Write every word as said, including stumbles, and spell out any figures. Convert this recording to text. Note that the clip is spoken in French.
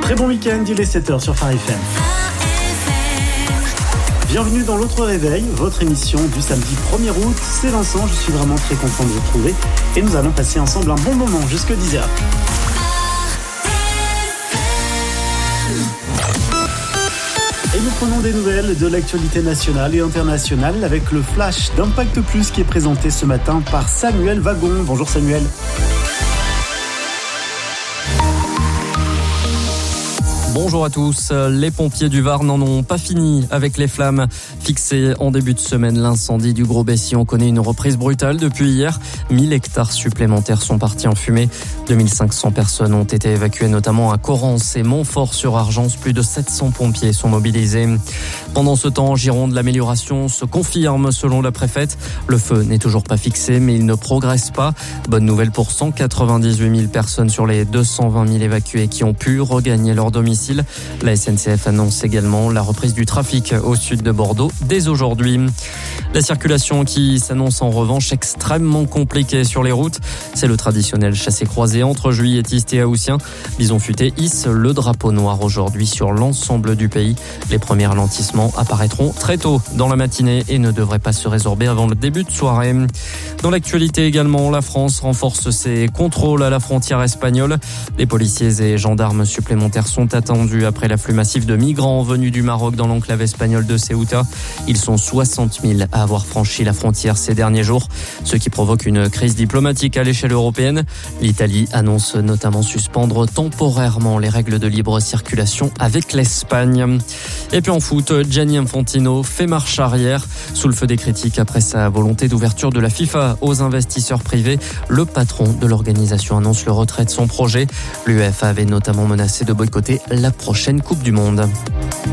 Très bon week-end, il est sept heures sur Phare F M. Bienvenue dans l'autre réveil, votre émission du samedi premier août. C'est Vincent, je suis vraiment très content de vous retrouver et nous allons passer ensemble un bon moment jusque dix heures. Et nous prenons des nouvelles de l'actualité nationale et internationale avec le flash d'Impact Plus qui est présenté ce matin par Samuel Wagon. Bonjour Samuel. Bonjour à tous. Les pompiers du Var n'en ont pas fini avec les flammes. Fixé en début de semaine, l'incendie du Gros-Bessillon connaît une reprise brutale depuis hier. mille hectares supplémentaires sont partis en fumée. deux mille cinq cents personnes ont été évacuées, notamment à Corrence et Montfort-sur-Argence. Plus de sept cents pompiers sont mobilisés. Pendant ce temps, en Gironde, l'amélioration se confirme selon la préfète. Le feu n'est toujours pas fixé, mais il ne progresse pas. Bonne nouvelle pour cent quatre-vingt-dix-huit mille personnes sur les deux cent vingt mille évacués qui ont pu regagner leur domicile. La S N C F annonce également la reprise du trafic au sud de Bordeaux dès aujourd'hui. La circulation qui s'annonce en revanche extrêmement compliquée sur les routes. C'est le traditionnel chassé-croisé entre Juilletistes et Haussiens. Bison Futé hisse le drapeau noir aujourd'hui sur l'ensemble du pays. Les premiers ralentissements apparaîtront très tôt dans la matinée et ne devraient pas se résorber avant le début de soirée. Dans l'actualité également, la France renforce ses contrôles à la frontière espagnole. Des policiers et gendarmes supplémentaires sont attendus après l'afflux massif de migrants venus du Maroc dans l'enclave espagnole de Ceuta. Ils sont soixante mille à avoir franchi la frontière ces derniers jours, ce qui provoque une crise diplomatique à l'échelle européenne. L'Italie annonce notamment suspendre temporairement les règles de libre circulation avec l'Espagne. Et puis en foot, Gianni Infantino fait marche arrière sous le feu des critiques après sa volonté d'ouverture de la FIFA aux investisseurs privés. Le patron de l'organisation annonce le retrait de son projet. L'UEFA avait notamment menacé de boycotter la prochaine Coupe du Monde.